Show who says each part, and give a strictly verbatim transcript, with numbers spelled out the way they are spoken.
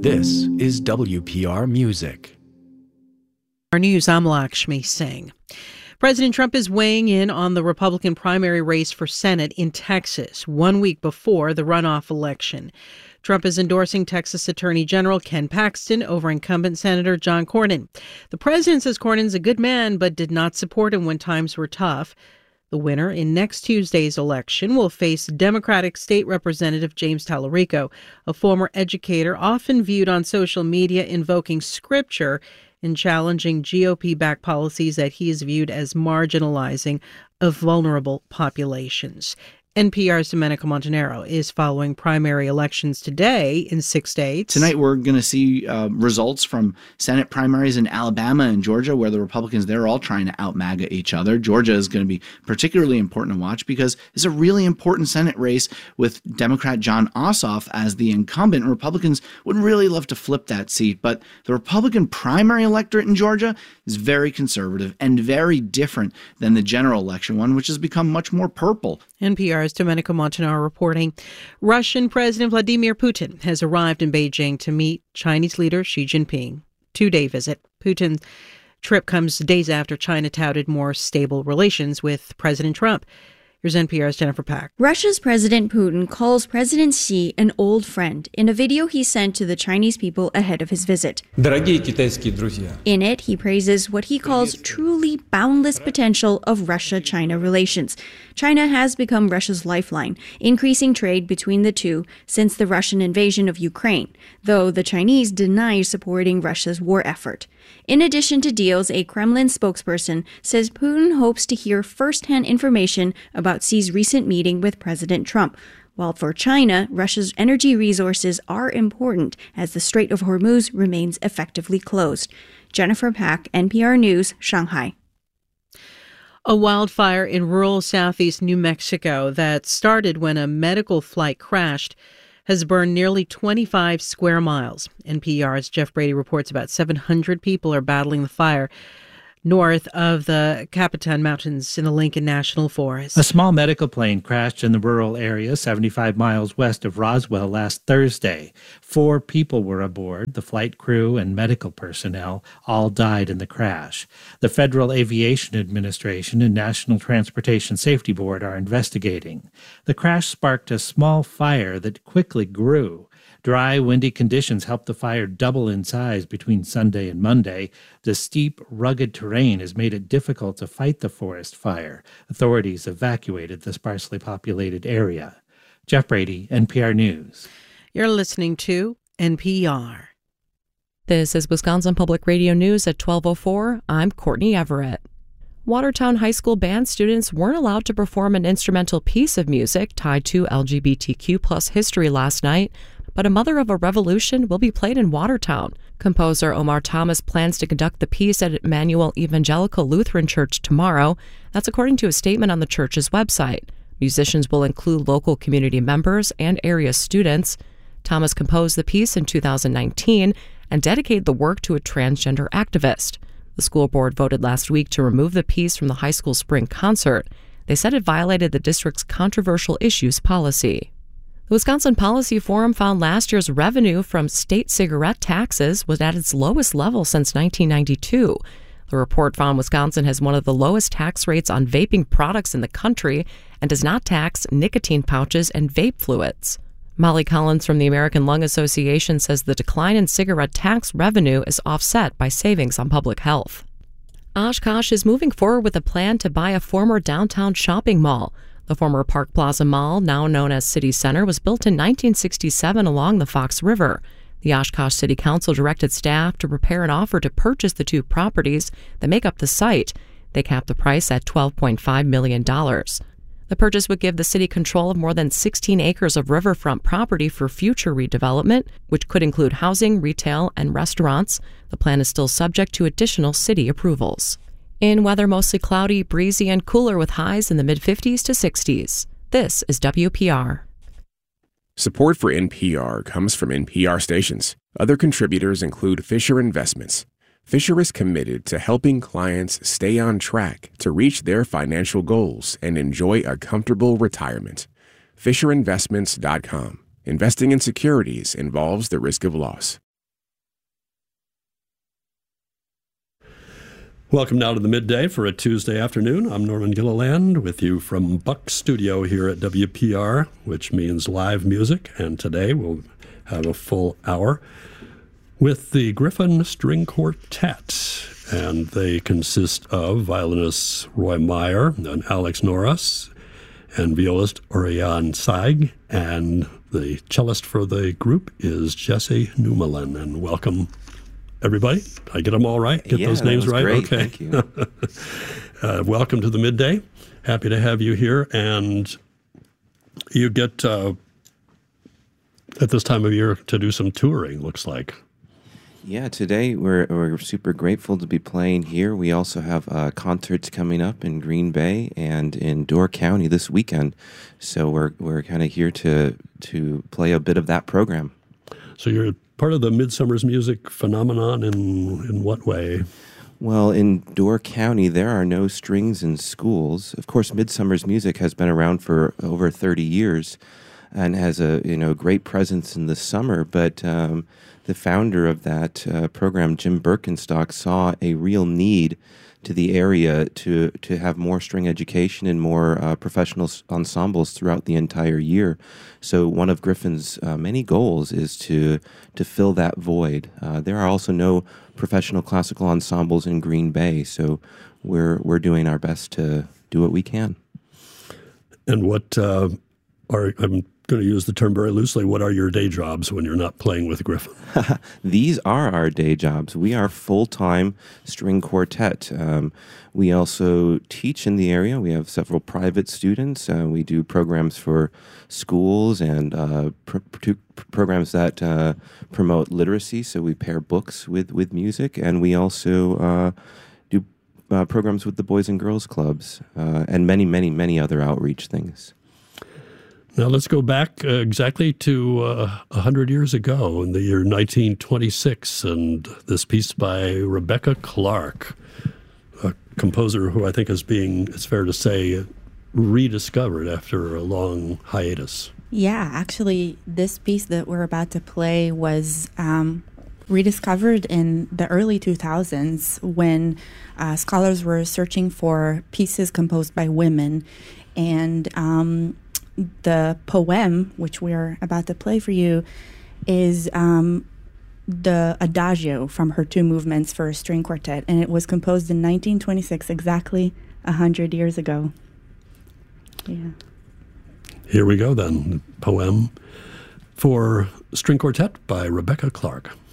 Speaker 1: This is W P R Music.
Speaker 2: Our news, I'm Lakshmi Singh. President Trump is weighing in on the Republican primary race for Senate in Texas, one week before the runoff election. Trump is endorsing Texas Attorney General Ken Paxton over incumbent Senator John Cornyn. The president says Cornyn's a good man, but did not support him when times were tough. The winner in next Tuesday's election will face Democratic State Representative James Tallarico, a former educator often viewed on social media invoking scripture and challenging G O P-backed policies that he is viewed as marginalizing of vulnerable populations. N P R's Domenico Montanaro is following primary elections today in six states.
Speaker 3: Tonight we're going to see uh, results from Senate primaries in Alabama and Georgia, where the Republicans, they're all trying to out-MAGA each other. Georgia is going to be particularly important to watch because it's a really important Senate race with Democrat Jon Ossoff as the incumbent. Republicans would really love to flip that seat, but the Republican primary electorate in Georgia is very conservative and very different than the general election one, which has become much more purple.
Speaker 2: N P R's Domenico Montanaro reporting. Russian President Vladimir Putin has arrived in Beijing to meet Chinese leader Xi Jinping. Two-day visit. Putin's trip comes days after China touted more stable relations with President Trump. Here's N P R's Jennifer Pack.
Speaker 4: Russia's President Putin calls President Xi an old friend in a video he sent to the Chinese people ahead of his visit.
Speaker 5: Дорогие китайские друзья.
Speaker 4: In it, he praises what he calls truly boundless potential of Russia-China relations. China has become Russia's lifeline, increasing trade between the two since the Russian invasion of Ukraine, though the Chinese deny supporting Russia's war effort. In addition to deals, a Kremlin spokesperson says Putin hopes to hear first-hand information about Xi's recent meeting with President Trump. While for China, Russia's energy resources are important as the Strait of Hormuz remains effectively closed. Jennifer Pack, N P R News, Shanghai.
Speaker 2: A wildfire in rural southeast New Mexico that started when a medical flight crashed has burned nearly twenty-five square miles. N P R's Jeff Brady reports about seven hundred people are battling the fire north of the Capitan Mountains in the Lincoln National Forest.
Speaker 6: A small medical plane crashed in the rural area seventy-five miles west of Roswell last Thursday. Four people were aboard. The flight crew and medical personnel all died in the crash. The Federal Aviation Administration and National Transportation Safety Board are investigating. The crash sparked a small fire that quickly grew. Dry, windy conditions helped the fire double in size between Sunday and Monday. The steep, rugged terrain has made it difficult to fight the forest fire. Authorities evacuated the sparsely populated area. Jeff Brady, N P R News.
Speaker 2: You're listening to N P R.
Speaker 7: This is Wisconsin Public Radio News at twelve oh four. I'm Courtney Everett. Watertown High School band students weren't allowed to perform an instrumental piece of music tied to L G B T Q plus history last night, but A Mother of a Revolution will be played in Watertown. Composer Omar Thomas plans to conduct the piece at Emmanuel Evangelical Lutheran Church tomorrow. That's according to a statement on the church's website. Musicians will include local community members and area students. Thomas composed the piece in two thousand nineteen and dedicated the work to a transgender activist. The school board voted last week to remove the piece from the high school spring concert. They said it violated the district's controversial issues policy. The Wisconsin Policy Forum found last year's revenue from state cigarette taxes was at its lowest level since nineteen ninety-two. The report found Wisconsin has one of the lowest tax rates on vaping products in the country and does not tax nicotine pouches and vape fluids. Molly Collins from the American Lung Association says the decline in cigarette tax revenue is offset by savings on public health. Oshkosh is moving forward with a plan to buy a former downtown shopping mall. The former Park Plaza Mall, now known as City Center, was built in nineteen sixty-seven along the Fox River. The Oshkosh City Council directed staff to prepare an offer to purchase the two properties that make up the site. They capped the price at twelve point five million dollars. The purchase would give the city control of more than sixteen acres of riverfront property for future redevelopment, which could include housing, retail, and restaurants. The plan is still subject to additional city approvals. In weather, mostly cloudy, breezy, and cooler with highs in the mid-fifties to sixties. This is W P R.
Speaker 8: Support for N P R comes from N P R stations. Other contributors include Fisher Investments. Fisher is committed to helping clients stay on track to reach their financial goals and enjoy a comfortable retirement. Fisher Investments dot com. Investing in securities involves the risk of loss.
Speaker 9: Welcome now to the midday for a Tuesday afternoon. I'm Norman Gilliland with you from Buck Studio here at W P R, which means live music. And today we'll have a full hour with the Griffin String Quartet. And they consist of violinist Roy Meyer and Alex Norris and violist Orion Saig. And the cellist for the group is Jesse Newmelin. And welcome, everybody. Did I get them all right? Get
Speaker 10: yeah,
Speaker 9: those names
Speaker 10: that was
Speaker 9: right?
Speaker 10: Great.
Speaker 9: Okay.
Speaker 10: Thank you.
Speaker 9: uh, welcome to the midday. Happy to have you here. And you get, uh, at this time of year, to do some touring, looks like.
Speaker 10: Yeah, today we're we're super grateful to be playing here. We also have uh, concerts coming up in Green Bay and in Door County this weekend. So we're we're kind of here to to play a bit of that program.
Speaker 9: So you're part of the Midsummer's Music phenomenon in in what way?
Speaker 10: Well, in Door County, there are no strings in schools. Of course, Midsummer's Music has been around for over thirty years and has a you know great presence in the summer. But um, the founder of that uh, program, Jim Birkenstock, saw a real need to the area to to have more string education and more uh, professional ensembles throughout the entire year. So one of Griffin's uh, many goals is to to fill that void. Uh, there are also no professional classical ensembles in Green Bay, so we're we're doing our best to do what we can.
Speaker 9: And what uh, are I'm going to use the term very loosely. What are your day jobs when you're not playing with Griffin?
Speaker 10: These are our day jobs. We are full-time string quartet. Um, we also teach in the area. We have several private students. Uh, we do programs for schools and uh, pr- pr- programs that uh, promote literacy. So we pair books with, with music, and we also uh, do uh, programs with the Boys and Girls Clubs uh, and many, many, many other outreach things.
Speaker 9: Now let's go back uh, exactly to uh, one hundred years ago in the year nineteen twenty-six, and this piece by Rebecca Clark, a composer who I think is being, it's fair to say, rediscovered after a long hiatus.
Speaker 11: Yeah, actually, this piece that we're about to play was um, rediscovered in the early two thousands when uh, scholars were searching for pieces composed by women, and um, the poem, which we're about to play for you, is um, the Adagio from her two movements for a string quartet, and it was composed in nineteen twenty-six, exactly one hundred years ago. Yeah.
Speaker 9: Here we go then, the poem for string quartet by Rebecca Clark.